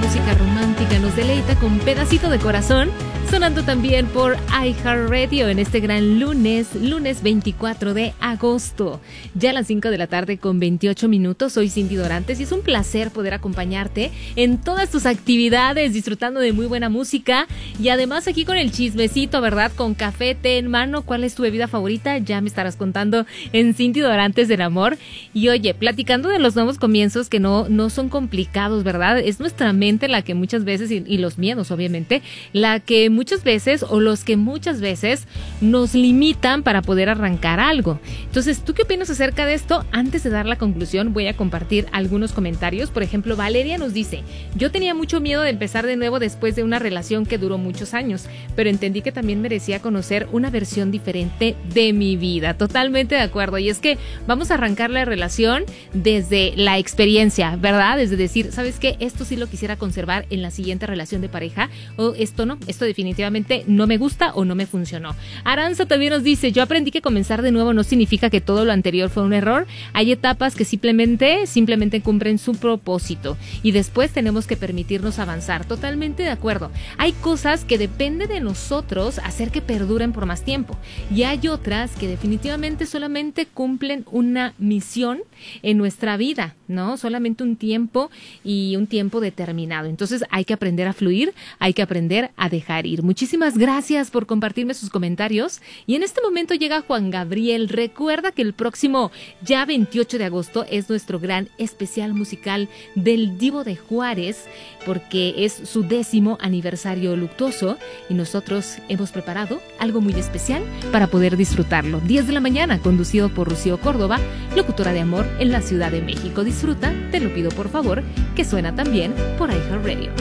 música romántica nos deleita con Pedacito de Corazón, sonando también por iHeartRadio en este gran lunes 24 de agosto. Ya a las 5 de la tarde con 28 minutos, soy Cindy Dorantes y es un placer poder acompañarte en todas tus actividades, disfrutando de muy buena música y además aquí con el chismecito, ¿verdad? Con café, té en mano. ¿Cuál es tu bebida favorita? Ya me estarás contando en Cindy Dorantes del Amor. Y oye, platicando de los nuevos comienzos que no son complicados, ¿verdad? Es nuestra mente la que muchas veces, y los miedos obviamente, la que muchas veces o los que muchas veces nos limitan para poder arrancar algo. Entonces, ¿tú qué opinas acerca de esto? Antes de dar la conclusión, voy a compartir algunos comentarios. Por ejemplo, Valeria nos dice: yo tenía mucho miedo de empezar de nuevo después de una relación que duró muchos años, pero entendí que también merecía conocer una versión diferente de mi vida. Totalmente de acuerdo. Y es que vamos a arrancar la relación desde la experiencia, ¿verdad? Desde decir, ¿sabes qué? Esto sí lo quisiera conservar en la siguiente relación de pareja, o esto no, esto definitivamente no me gusta o no me funcionó. Aranza también nos dice: yo aprendí que comenzar de nuevo no significa que todo lo anterior fue un error. Hay etapas que simplemente cumplen su propósito y después tenemos que permitirnos avanzar. Totalmente de acuerdo. Hay cosas que depende de nosotros hacer que perduren por más tiempo y hay otras que definitivamente solamente cumplen una misión en nuestra vida, ¿no? Solamente un tiempo y un tiempo determinado. Entonces hay que aprender a fluir, hay que aprender a dejar ir. Muchísimas gracias por compartirme sus comentarios. Y en este momento llega Juan Gabriel. Recuerda que el próximo ya 28 de agosto es nuestro gran especial musical del Divo de Juárez, porque es su 10º aniversario luctuoso y nosotros hemos preparado algo muy especial para poder disfrutarlo. 10 de la mañana, conducido por Rocío Córdoba, locutora de amor en la Ciudad de México. Disfruta, te lo pido por favor, que suena también por iHeartRadio.